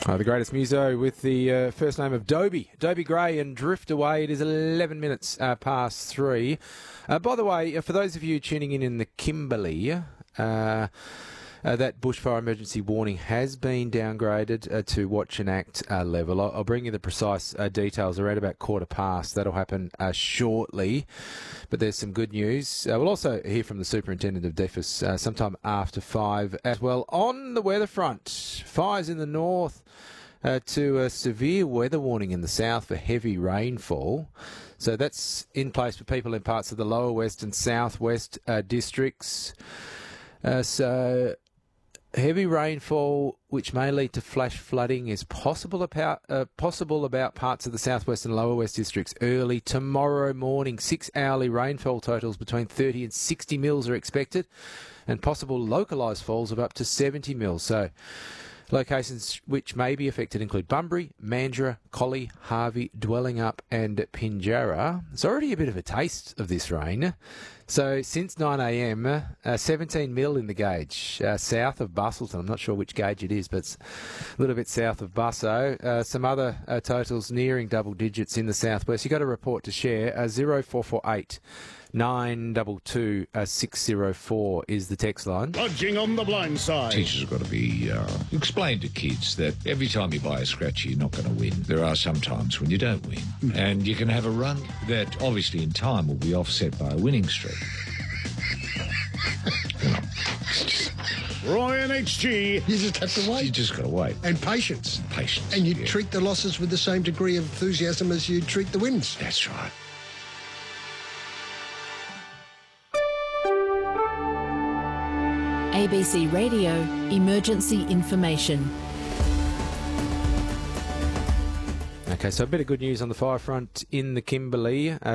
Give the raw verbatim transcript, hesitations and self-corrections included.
Uh, the greatest muso with the uh, first name of Dobie, Dobie Gray, and Drift Away. It is eleven minutes uh, past three. Uh, by the way, for those of you tuning in in the Kimberley, uh, uh, that bushfire emergency warning has been downgraded uh, to watch and act uh, level. I'll, I'll bring you the precise uh, details around about quarter past. That'll happen uh, shortly. But there's some good news. Uh, we'll also hear from the Superintendent of D E F I S uh, sometime after five as well. On the weather front, fires in the north uh, to a severe weather warning in the south for heavy rainfall. So that's in place for people in parts of the lower west and southwest uh, districts. Uh, so heavy rainfall, which may lead to flash flooding, is possible about uh, possible about parts of the southwest and lower west districts early tomorrow morning. Six hourly rainfall totals between thirty and sixty mils are expected, and possible localised falls of up to seventy mils. So locations which may be affected include Bunbury, Mandurah, Collie, Harvey, Dwellingup and Pinjarra. It's already a bit of a taste of this rain. So since nine a m, uh, seventeen mil in the gauge, uh, south of Busselton. I'm not sure which gauge it is, but it's a little bit south of Busso. Uh, some other uh, totals nearing double digits in the southwest. You've got a report to share. Uh, zero four four eight nine two two six zero four is the text line. Lodging on the blind side. Teachers have got to be uh, explain to kids that every time you buy a scratcher, you're not going to win. There are some times when you don't win, mm. and you can have a run that obviously in time will be offset by a winning streak. Roy and H G. You just have to wait. You just got to wait. And patience. Patience. And you yeah. treat the losses with the same degree of enthusiasm as you treat the wins. That's right. A B C Radio Emergency Information. Okay, so a bit of good news on the fire front in the Kimberley. Uh,